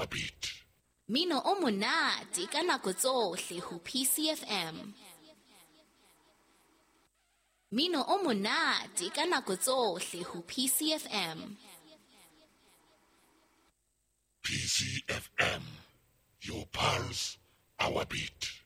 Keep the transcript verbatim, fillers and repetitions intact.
our beat. Mino o monate ka nako tsohle ho P C F M. Mino o monate ka nako tsohle ho P C F M. P C F M, your pulse, our beat.